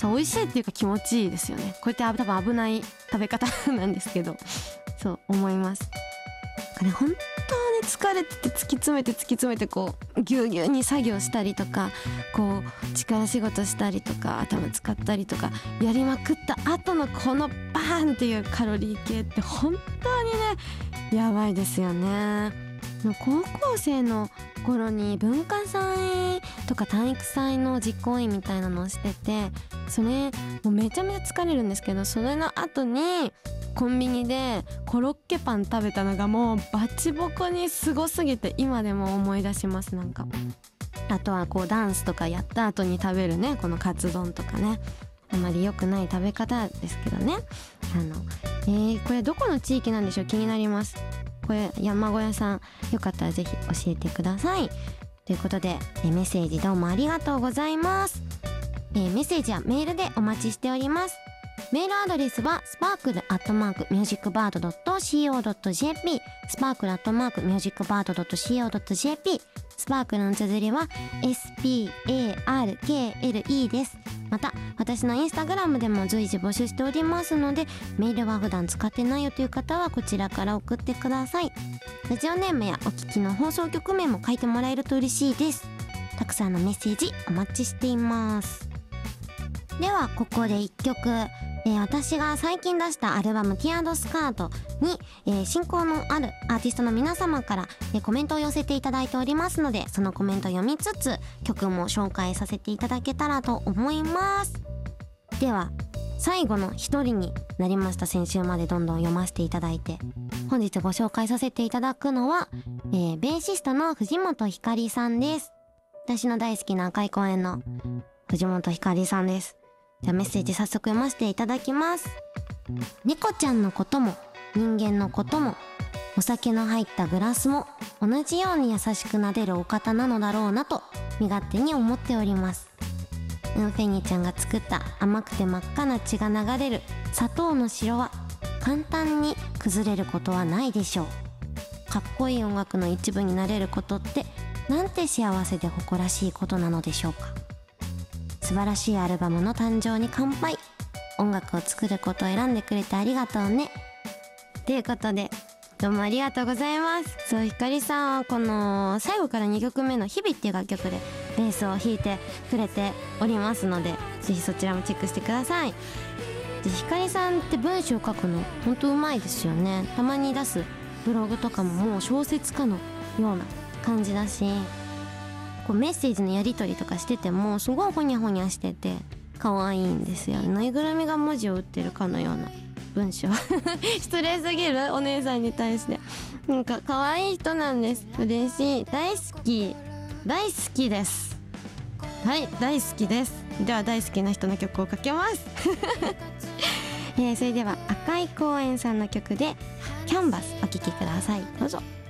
そう美味しいっていうか気持ちいいですよね。こうやって多分危ない食べ方なんですけど、そう思います。本当に疲れて突き詰めてこうぎゅうぎゅうに作業したりとか、こう力仕事したりとか頭使ったりとかやりまくった後のこのバーンっていうカロリー系って本当にねやばいですよね。高校生の頃に文化祭とか体育祭の実行委員みたいなのをしてて、それもうめちゃめちゃ疲れるんですけど、それの後にコンビニでコロッケパン食べたのがもうバチボコにすごすぎて今でも思い出します。なんかあとはこうダンスとかやった後に食べるねこのカツ丼とかね、あまり良くない食べ方ですけどね。これどこの地域なんでしょう、気になります。これ山小屋さんよかったらぜひ教えてください。ということでメッセージどうもありがとうございます。メッセージはメールでお待ちしております。メールアドレスはsparkle@musicbird.co.jp sparkle@musicbird.co.jp スパークルの綴りは SPARKLE です。また私のインスタグラムでも随時募集しておりますので、メールは普段使ってないよという方はこちらから送ってください。ラジオネームやお聞きの放送局名も書いてもらえると嬉しいです。たくさんのメッセージお待ちしています。ではここで1曲、私が最近出したアルバム Tearスカートに、親交のあるアーティストの皆様から、コメントを寄せていただいておりますので、そのコメントを読みつつ曲も紹介させていただけたらと思います。では最後の一人になりました。先週までどんどん読ませていただいて、本日ご紹介させていただくのは、ベーシストの藤本ひかりさんです。私の大好きな赤い公園の藤本ひかりさんです。じゃあメッセージ早速読ませていただきます。猫ちゃんのことも人間のこともお酒の入ったグラスも同じように優しく撫でるお方なのだろうなと身勝手に思っております。フェニーちゃんが作った甘くて真っ赤な血が流れる砂糖の城は簡単に崩れることはないでしょう。かっこいい音楽の一部になれることってなんて幸せで誇らしいことなのでしょうか。素晴らしいアルバムの誕生に乾杯。音楽を作ることを選んでくれてありがとうね。ということでどうもありがとうございます。そう、ひかりさんはこの最後から2曲目の日々っていう楽曲でベースを弾いてくれておりますので、ぜひそちらもチェックしてください。でひかりさんって文章書くの本当うまいですよね。たまに出すブログとかももう小説家のような感じだし、こうメッセージのやり取りとかしててもすごいホニャホニャしてて可愛いんですよ。ぬいぐるみが文字を打ってるかのような文章失礼すぎるお姉さんに対して。なんか可愛い人なんです。嬉しい。大好きです。はい、大好きです。では大好きな人の曲をかけますそれでは赤い公園さんの曲でキャンバスお聴きください。どうぞ。